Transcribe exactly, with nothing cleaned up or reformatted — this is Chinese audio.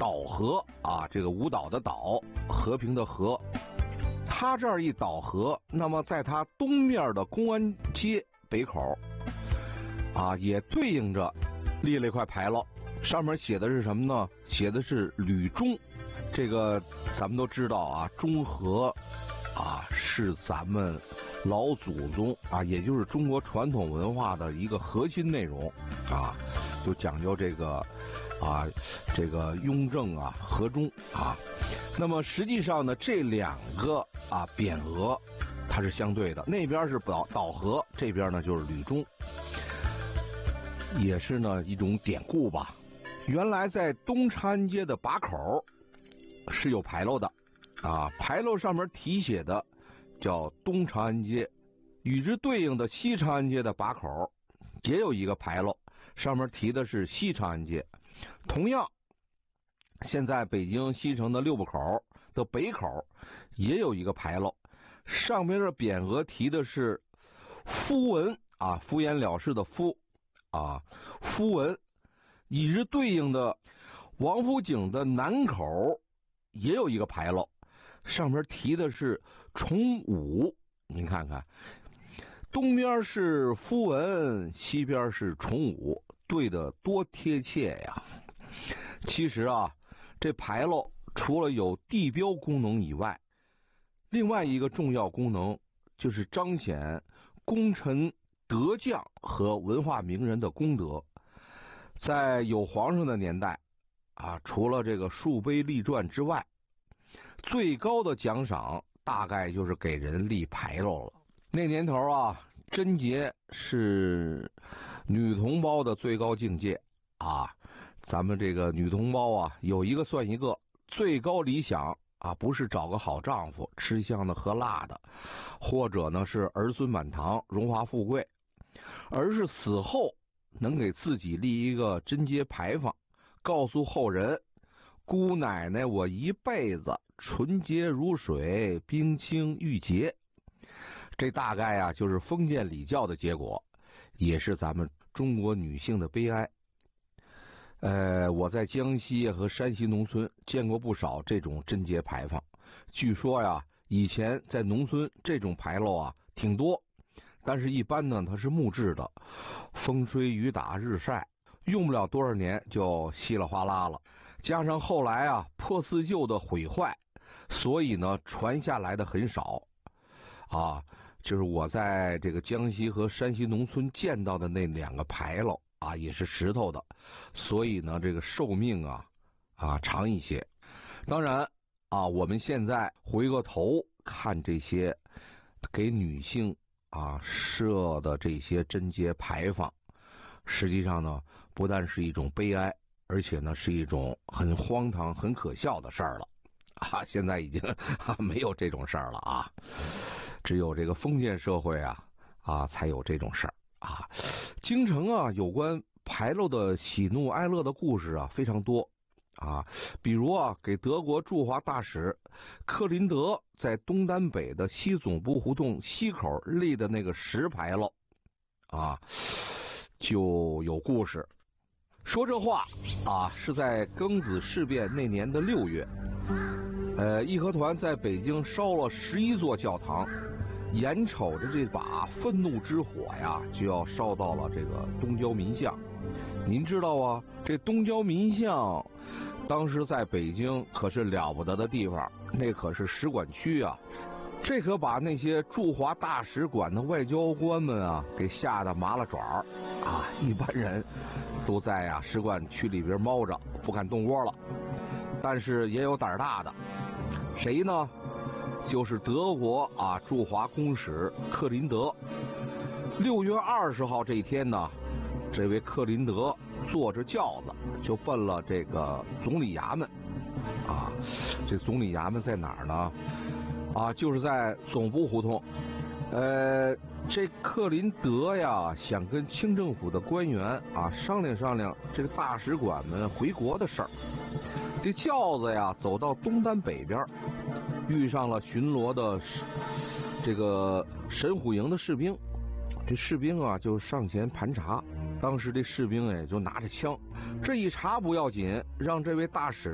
岛河啊，这个舞蹈的岛，和平的和。它这儿一岛河，那么在它东面的公安街北口啊，也对应着立了一块牌楼，上面写的是什么呢？写的是吕中。这个咱们都知道啊，中和啊是咱们老祖宗啊，也就是中国传统文化的一个核心内容啊，就讲究这个啊，这个雍正啊，和中啊。那么实际上呢，这两个啊匾额它是相对的，那边是岛岛河，这边呢就是吕中，也是呢一种典故吧。原来在东长安街的把口是有牌楼的啊，牌楼上面题写的叫东长安街，与之对应的西长安街的把口也有一个牌楼，上面题的是西长安街。同样，现在北京西城的六部口的北口也有一个牌楼，上面的匾额题的是敷文啊，敷衍了事的敷啊，敷文。与之对应的王府井的南口也有一个牌楼，上面题的是崇武。您看看，东边是敷文，西边是崇武，对得多贴切呀！其实啊，这牌楼除了有地标功能以外，另外一个重要功能就是彰显功臣德将和文化名人的功德。在有皇上的年代啊，除了这个树碑立传之外，最高的奖赏大概就是给人立牌楼了。那年头啊，贞洁是女同胞的最高境界啊。咱们这个女同胞啊，有一个算一个，最高理想啊，不是找个好丈夫，吃香的喝辣的，或者呢是儿孙满堂，荣华富贵，而是死后能给自己立一个贞节牌坊，告诉后人，姑奶奶我一辈子纯洁如水，冰清玉洁。这大概啊就是封建礼教的结果，也是咱们中国女性的悲哀。呃，我在江西和山西农村见过不少这种贞节牌坊，据说呀，以前在农村这种牌楼啊挺多，但是一般呢它是木质的，风吹雨打日晒，用不了多少年就稀里哗啦了。加上后来啊破四旧的毁坏，所以呢传下来的很少啊。就是我在这个江西和山西农村见到的那两个牌楼啊，也是石头的，所以呢这个寿命啊啊长一些。当然啊，我们现在回过头看这些给女性啊设的这些贞节牌坊，实际上呢不但是一种悲哀，而且呢是一种很荒唐很可笑的事儿了啊。现在已经、啊、没有这种事儿了啊，只有这个封建社会啊啊才有这种事儿啊。京城啊有关牌楼的喜怒哀乐的故事啊非常多啊，比如啊，给德国驻华大使克林德在东单北的西总部胡同西口立的那个石牌楼啊，就有故事。说这话啊，是在庚子事变那年的六月，呃，义和团在北京烧了十一座教堂，眼瞅着这把愤怒之火呀，就要烧到了这个东交民巷。您知道啊，这东交民巷当时在北京可是了不得的地方，那可是使馆区啊，这可把那些驻华大使馆的外交官们啊给吓得麻了爪儿啊，一般人都在啊使馆区里边猫着，不敢动窝了。但是也有胆大的，谁呢？就是德国啊驻华公使克林德。六月二十号这一天呢，这位克林德坐着轿子就奔了这个总理衙门啊。这总理衙门在哪儿呢？啊，就是在总部胡同。呃，这克林德呀，想跟清政府的官员啊商量商量这个大使馆们回国的事儿。这轿子呀，走到东单北边，遇上了巡逻的这个神虎营的士兵。这士兵啊，就上前盘查。当时这士兵哎，就拿着枪，这一查不要紧，让这位大使